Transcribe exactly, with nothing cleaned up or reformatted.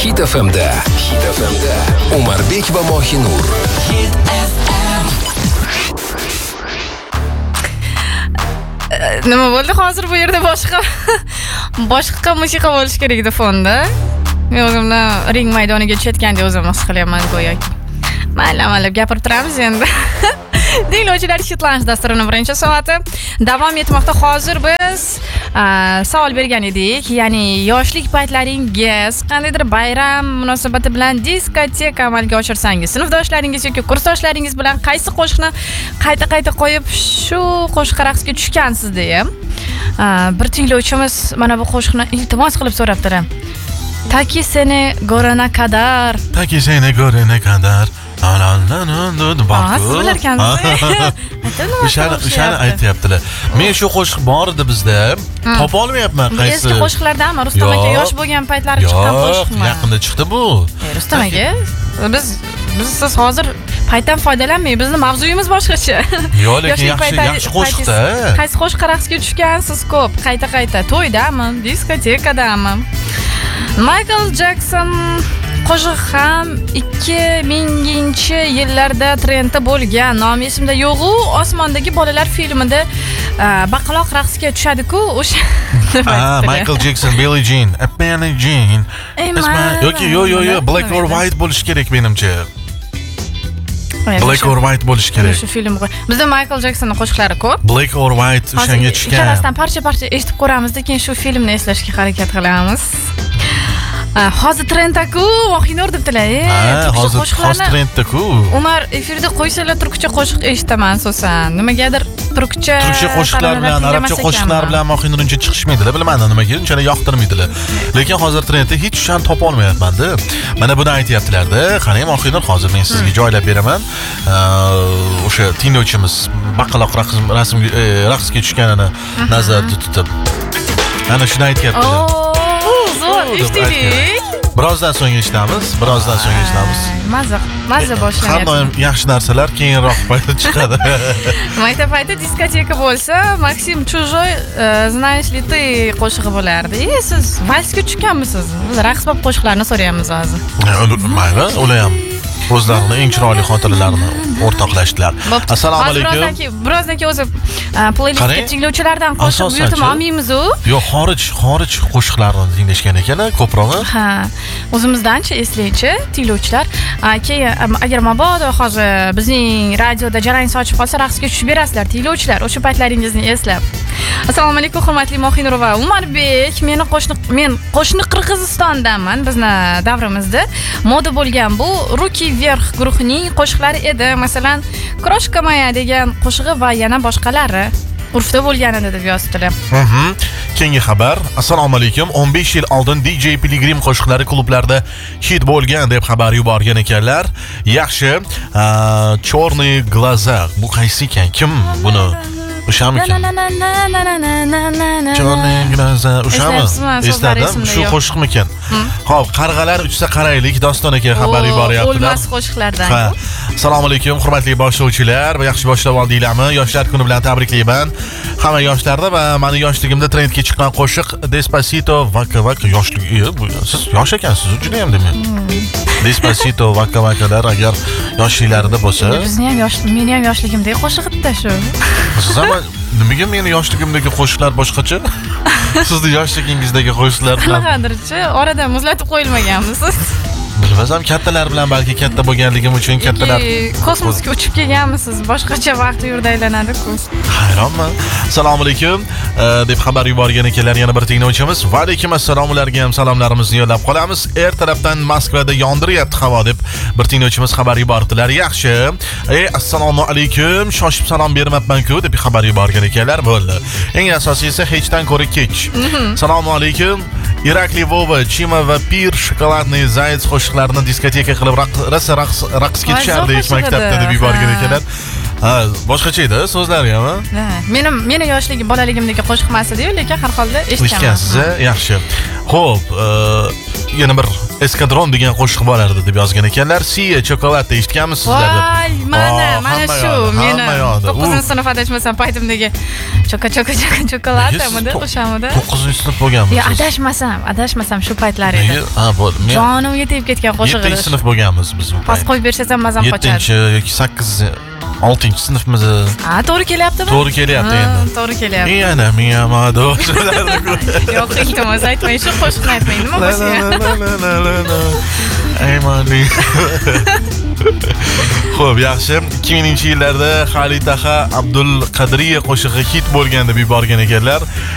Hit F M'da. Hit F M'da Umarbek va Mohinur. Hit F M. Nima bo'ldi hozir bu yerda boshqa boshqa musiqa bo'lish kerak edi fonda. Men o'zimni ring maydoniga tushayotgandek o'zimni his qilyapman go'yoki. Mayli-mayli gapirib turamiz endi. Dinlovchilar Hitlansh dasturining birinchi soati davom etmoqda. Hozir biz savol bergan edik, ya'ni yoshlik paytlaringiz qandaydir bayram munosabati bilan diskoteka amalga oshirsangiz, sinfdoshlaringiz yoki kursdoshlaringiz bilan qaysi qo'shiqni qayta-qayta qo'yib shu qo'shiqqa raqsga tushgansiz deya. Bir tinglovchimiz mana bu qo'shiqni iltimos qilib so'rabdilar. Taki seni ko'rana kadar. Taki seni ko'rana kadar. O'shani aytyaptilar. Men shu qo'shiq bor edi bizda. Topa olmayapman qaysi. Eski qo'shiqlardanmi? Rustam aka yosh bo'lgan paytlari chiqqan qo'shiqmi? Yo'q, yaqinda chiqdi bu. Rustam aka, biz biz siz hozir paytdan foydalanmang. Bizning mavzuyimiz boshqacha. Yo'q, lekin yaxshi yaxshi qo'shiqda. Qaysi qo'shiqqa raqsga tushgansiz ko'p? Qayta-qayta to'ydami, diskotekadami? Michael Jackson qo'shiq ham ikki minginchi yillarda trendda bo'lgan. Nomi esimda yo'q-u, Osmondagi bolalar filmida baqaloq raqsga tushadi-ku, o'sha. Ha, Michael Jackson, Billie Jean, Billie Jean. Yoki yo'q, yo'q, yo'q, Black or White bo'lish kerak menimcha. Black or White bo'lish kerak. Shu film. Bizda Michael Jacksonning qo'shiqlari ko'p. Black or White o'shanga tushgan. Ikkalasidan parcha-parcha eshitib ko'ramiz, keyin shu filmni eslashga harakat qilamiz. Hozir trendda-ku, Mohinur debdilar. Ha, hozir hozir trendda-ku. Umar efirda qo'ysalar turkcha qo'shiq eshitaman asosan. Nimagadir turkcha turkcha qo'shiqlar bilan, arabcha qo'shiqlar bilan Mohinur uncha chiqishmaydilar, bilmadim nimaga, unchalik yoqtirmaydilar. Lekin hozir trendda hech shani topa olmayapman-da. Mana buni aytayaptilar-da. Qarang Mohinur, hozir men sizga joylab beraman. O'sha tinglovchimiz baqaloq rasm raqsga tushganini nazarda tutib. Ana shuni aytayaptilar. Eshitdik. Birozdan so'ng eshitamiz, birozdan so'ng eshitamiz. Maza, maza boshlanyapti. Har doim yaxshi narsalar keyinroq paytda chiqadi. Maktab payti diskoteka bo'lsa, Maksim Чужой, знаешь ли ты qo'shig'i bo'lardi. E, siz valsga tushganmisiz? Biz raqs bo'lib qo'shiqlarni so'raymiz hozir. Mayli, ular ham o'zlarining eng chiroyli xotiralarini o'rtoqlashdilar. Assalomu alaykum. Birozdan keyin o'zi playlistga tinglovchilardan qo'shiq buyurtma olmaymiz-ku. Yo'q, xorij, xorij qo'shiqlarini tinglashgan ekan, ko'proq. Ha, o'zimizdanchi eslaychi tinglovchilar. Keyin agar mabodo hozir bizning radioda jarang sochib qolsa, raqsga tushib berasizlar tinglovchilar, o'sha paytlaringizni eslab. Assalomu alaykum, hurmatli Mohinur va Umarbek. Meni qo'shni men qo'shni Qirg'izistondanman. Bizni davrimizda moda bo'lgan bu Ruki Verx guruhining qo'shiqlari edi. Masalan, Kroshka Maya degan qo'shig'i va yana boshqalari urfda bo'lgan edi deb yozdilar. Mhm. Keyingi xabar. Assalomu alaykum. o'n besh yil oldin D J Pilgrim qo'shiqlari klublarda hit bo'lgan deb xabar yuborgan ekanlar. Yaxshi. Chorniy glaza. Bu qaysi ekan? Kim buni? O'shamikan. Chorniy glaza. O'shami? Esladim. Shu qo'shiqmikan? Xo'p, qarg'alar uchsa qaraylik. Doston aka xabar yuboryaptilar. O'lmas qo'shiqlardan. Ha. Assalomu alaykum, hurmatli boshlovchilar va yaxshi boshlab oldinglarmi? Yoshlar kuni bilan tabriklayman. Hamma yoshlarda va meni yoshligimda trendga chiqqan qo'shiq Despacito Vaka Vaka yoshlik. Siz yosh ekansiz, juda ham demak. Despacito Vaka Vakalar agar yoshliklarida bo'lsa, bizni ham yosh, meni ham yoshligimdagi qo'shiq edi shu. Siz ham nimaga meni yoshligimdagi qo'shiqlar boshqacha? Sizni yoshligingizdagi qo'shiqlar bilan qanaqadirchi orada muzlatib qo'yilmaganmisiz? Bilmasam, kattalar bilan balki katta bo'lganligim uchun kattalar kosmosga uchib kelganmisiz? Boshqacha vaqt yurda aylanadi-ku. Hayronman. Assalomu alaykum deb xabar yuborgan ekanlar yana bir tinglovchimiz. Va alaykum assalom, ularga ham salomlarimizni yo'llab qolamiz. Er tarafdan Moskvada yondiryapti havo deb bir tinglovchimiz xabar yubordilar. Yaxshi. Ey, assalomu alaykum. Shoshib salom bermabman-ku deb xabar yuborgan ekanlar. Bo'ldi. Eng asosiysi hechdan ko'ra kech. Assalomu alaykum. Irakli Vova, Chima va Pir shokoladniy zayt qo'shiqlarini diskoteka qilib raqs raqs ketishardik maktabda deb yuborgan ekanlar. Ha, boshqacha edi so'zlari ham. Ha, menim meni yoshligim, bolaligimdagi qo'shiq emas edi, lekin har holda eshitganman. Eshitgansiz, yaxshi. Xo'p, yana bir eskadron degan qo'shiq bor edi deb yozgan ekanlar. Siye chokolada eshitganmisiz sizlar deb. Voy, mana, mana shu meni to'qqizinchi sinf adashmasam paytimdagi choka choka choka chokoladamidi, o'shamidi? to'qqizinchi sinf bo'lganmiz. Yo, adashmasam, adashmasam shu paytlar edi. Ha, bo'ldi. Men jonimga tegib ketgan qo'shiq edi. yettinchi sinf bo'lganmiz biz bu. Pas qo'yib bersam mazam qochadi. yettinchi yoki sakkizinchi oltinchi sinfmiz. Ha, to'g'ri kelyaptimi? To'g'ri kelyapti endi. To'g'ri kelyapti. Yana men amado. Yo'q, iltimos aytmang, shu qo'shiqni aytmang. Nima bo'lsa? Aymani. Xo'p, yaxshi. ikki minginchi yillarda Xalitaha Abdul Qadiriya qo'shig'i hit bo'lgan deb yuborgan ekanlar.